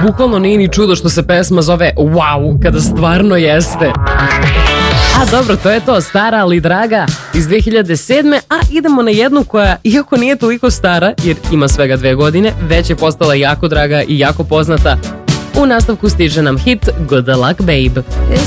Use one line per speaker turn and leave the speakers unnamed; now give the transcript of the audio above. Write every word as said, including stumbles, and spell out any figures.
bukvalno nije ni čudo što se pesma zove Wow, kada stvarno jeste. A dobro, to je to, stara ali draga iz dve hiljade sedme. A idemo na jednu koja, iako nije toliko stara, jer ima svega dve godine, već je postala jako draga i jako poznata. U nastavku stiže nam hit Good Luck Babe.